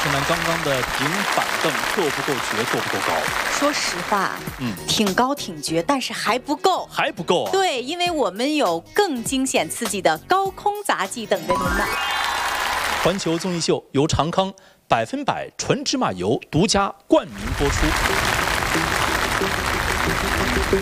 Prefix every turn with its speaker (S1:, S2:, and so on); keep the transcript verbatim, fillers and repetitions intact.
S1: 同学们刚刚的平板凳够不够绝，够不够高？
S2: 说实话，
S1: 嗯，
S2: 挺高挺绝，但是还不够，
S1: 还不够啊。
S2: 对，因为我们有更惊险刺激的高空杂技等着您呢。
S1: 环球综艺秀由长康百分百纯芝麻油独家冠名播出。